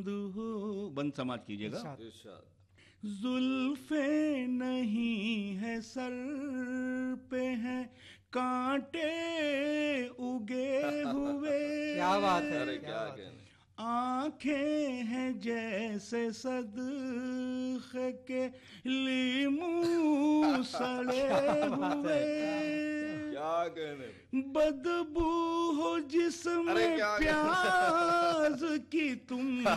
हो, बंद समाज कीजिएगा। इरशाद। जुल्फे नहीं है सर पे हैं कांटे उगे हुए, क्या बात है, अरे क्या क्या बात है। कहने। आंखें हैं जैसे सदक़े के लीमू सड़े हुए, क्या कहने। बदबू हो जिसमें अरे क्या प्याज की तुम